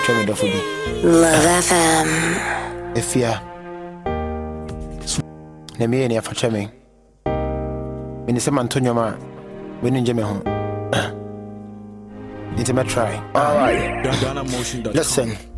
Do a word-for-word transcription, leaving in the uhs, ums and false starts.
Try me for me. Love F M. If ya, let me in here for chemming. When you say Antonio, ma, when in Jimmy home. It's a try. All right. Listen.